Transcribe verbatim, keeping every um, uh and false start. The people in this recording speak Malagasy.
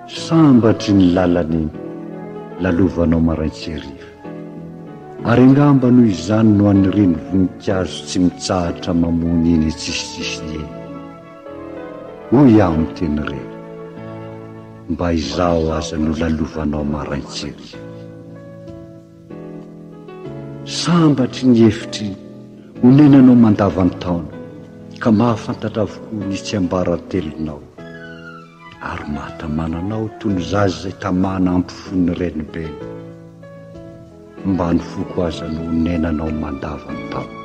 sambatry ny lalany lalovanao maraintseriva, ary angamba noho izany no anireny voninkazo tsy mitsahatra mamony eny tsisitsisy eny. Hoy aho amin'ny teny reny, mba izao aza no lalovanao maraintseriva. Sambatry ny hefitry onenanao mandavan-taona, ka mahafantatra avokoa ny tsiambaratelonao, ary mahatamananao toy ny zazy izay tamana ampifony renibeny, mba ny foko aza no onenanao mandavan-taona.